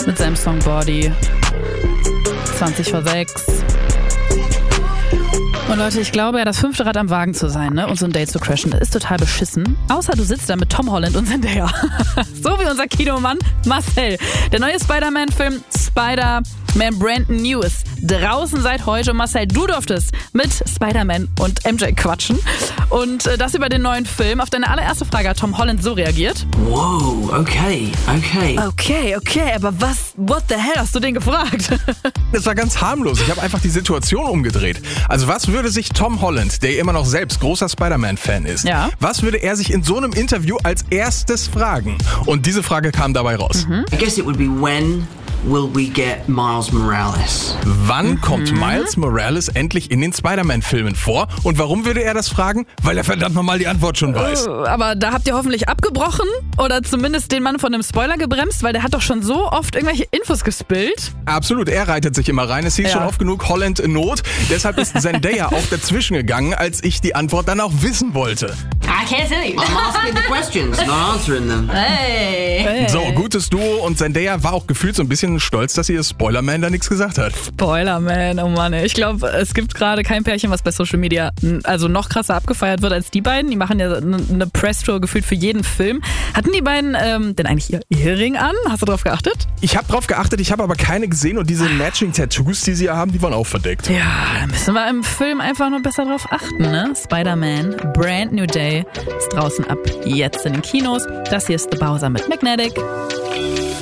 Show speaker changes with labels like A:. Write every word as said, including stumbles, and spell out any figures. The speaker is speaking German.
A: mit seinem Song Body. zwanzig vor sechs. Und Leute, ich glaube ja, das fünfte Rad am Wagen zu sein, ne? Und so ein Date zu crashen, das ist total beschissen. Außer du sitzt da mit Tom Holland und Zendaya. So wie unser Kinomann Marcel. Der neue Spider-Man-Film Spider-Man Brand New ist draußen seit heute. Und Marcel, du durftest mit Spider-Man und M J quatschen. Und äh, das über den neuen Film. Auf deine allererste Frage hat Tom Holland so reagiert.
B: Wow, okay, okay.
A: Okay, okay, aber was, what the hell hast du den gefragt?
C: Das war ganz harmlos. Ich habe einfach die Situation umgedreht. Also was würde sich Tom Holland, der immer noch selbst großer Spider-Man-Fan ist,
A: ja.
C: was würde er sich in so einem Interview als erstes fragen? Und diese Frage kam dabei raus.
A: Mhm.
B: I guess it would be when will we get Miles Morales?
C: Wann
A: Mhm.
C: kommt Miles Morales endlich in den Spider-Man-Filmen vor? Und warum würde er das fragen? Weil er verdammt nochmal die Antwort schon weiß.
A: Aber da habt ihr hoffentlich abgebrochen oder zumindest den Mann von einem Spoiler gebremst, weil der hat doch schon so oft irgendwelche Infos gespillt.
C: Absolut, er reitet sich immer rein. Es hieß
A: Ja.
C: schon oft genug Holland in Not. Deshalb ist Zendaya auch dazwischen gegangen, als ich die Antwort dann auch wissen wollte.
D: I can't tell you.
B: I'm asking the questions, not answering them.
D: Hey.
C: So, gutes Duo und Zendaya war auch gefühlt so ein bisschen stolz, dass ihr Spoilerman da nichts gesagt hat.
A: Spoilerman, oh Mann. ey. Ich glaube, es gibt gerade kein Pärchen, was bei Social Media also noch krasser abgefeiert wird als die beiden. Die machen ja eine Press-Tour gefühlt für jeden Film. Hatten die beiden ähm, denn eigentlich ihr Ehering an? Hast du drauf geachtet?
C: Ich habe drauf geachtet, ich habe aber keine gesehen und diese Matching-Tattoos, die sie ja haben, die waren auch verdeckt.
A: Ja, da müssen wir im Film einfach nur besser drauf achten, ne? Spider-Man, Brand New Day, ist draußen ab jetzt in den Kinos. Das hier ist The Bowser mit Magnetic.